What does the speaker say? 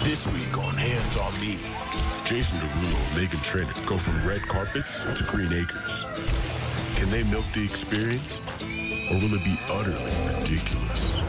This week on Hands on Me, Jason Derulo and Megan Trainor go from red carpets to green acres. Can they milk the experience? Or will it be utterly ridiculous?